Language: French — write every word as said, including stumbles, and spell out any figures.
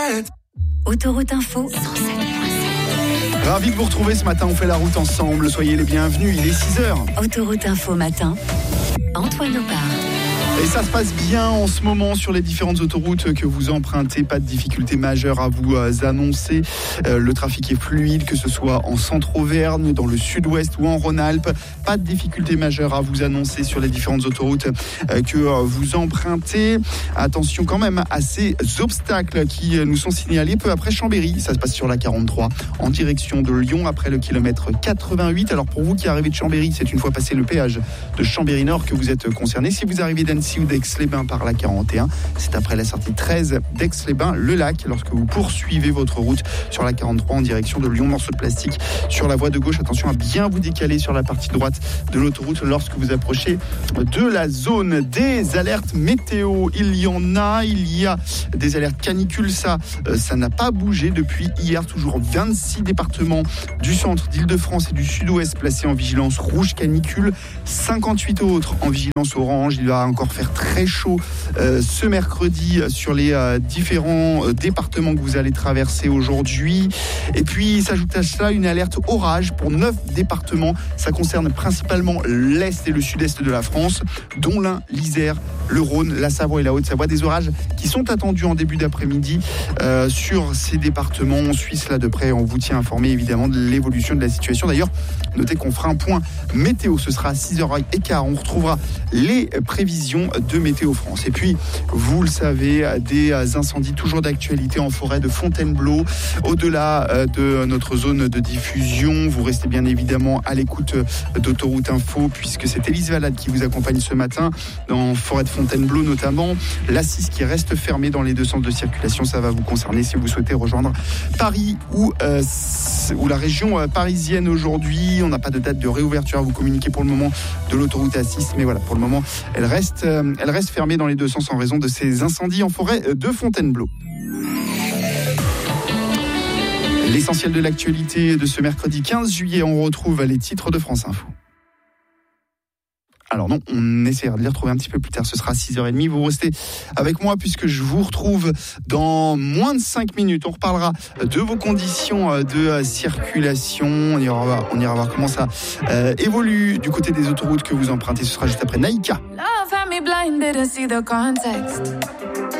sept. Autoroute Info cent sept virgule sept. Ravi de vous retrouver ce matin, on fait la route ensemble, soyez les bienvenus, il est six heures. Autoroute Info matin, Antoine Opar. Et ça se passe bien en ce moment sur les différentes autoroutes que vous empruntez. Pas de difficultés majeures à vous annoncer. Euh, le trafic est fluide, que ce soit en centre-Auvergne, dans le sud-ouest ou en Rhône-Alpes. Pas de difficultés majeures à vous annoncer sur les différentes autoroutes euh, que euh, vous empruntez. Attention quand même à ces obstacles qui nous sont signalés peu après Chambéry. Ça se passe sur la quarante-trois en direction de Lyon après le kilomètre quatre-vingt-huit. Alors pour vous qui arrivez de Chambéry, c'est une fois passé le péage de Chambéry-Nord que vous êtes concerné. Si vous arrivez d'Annecy ou d'Aix-les-Bains par la quarante et un, c'est après la sortie treize d'Aix-les-Bains, le lac, lorsque vous poursuivez votre route sur la quarante-trois en direction de Lyon. Morceau de plastique sur la voie de gauche. Attention à bien vous décaler sur la partie droite de l'autoroute lorsque vous approchez de la zone. Des alertes météo, il y en a, il y a des alertes canicules, ça, ça n'a pas bougé depuis hier. Toujours vingt-six départements du centre d'Île-de-France et du sud-ouest placés en vigilance rouge canicule, cinquante-huit autres en vigilance orange. Il va encore faire très chaud euh, ce mercredi sur les euh, différents euh, départements que vous allez traverser aujourd'hui. Et puis s'ajoute à cela une alerte orage pour neuf départements. Ça concerne principalement l'est et le sud-est de la France, dont l'Ain, l'Isère, le Rhône, la Savoie et la Haute-Savoie. Des orages qui sont attendus en début d'après-midi euh, sur ces départements. On suit cela de près, on vous tient informé évidemment de l'évolution de la situation. D'ailleurs, notez qu'on fera un point météo, ce sera à six heures quinze. On retrouvera les prévisions de Météo France. Et puis, vous le savez, des incendies toujours d'actualité en forêt de Fontainebleau. Au-delà de notre zone de diffusion, vous restez bien évidemment à l'écoute d'Autoroute Info, puisque c'est Élise Valade qui vous accompagne ce matin dans forêt de Fontainebleau notamment. l'A six qui reste fermée dans les deux sens de circulation, ça va vous concerner si vous souhaitez rejoindre Paris ou, euh, ou la région parisienne aujourd'hui. On n'a pas de date de réouverture à vous communiquer pour le moment de l'autoroute A six, mais voilà, pour le moment, elle reste, euh, elle reste fermée dans les deux sens en raison de ces incendies en forêt de Fontainebleau. L'essentiel de l'actualité de ce mercredi quinze juillet, on retrouve les titres de France Info. Alors non, on essaiera de les retrouver un petit peu plus tard, ce sera à six heures trente. Vous restez avec moi puisque je vous retrouve dans moins de cinq minutes. On reparlera de vos conditions de circulation. On ira voir, on ira voir comment ça euh, évolue du côté des autoroutes que vous empruntez. Ce sera juste après Naïka. Love had me blind, didn't see the context.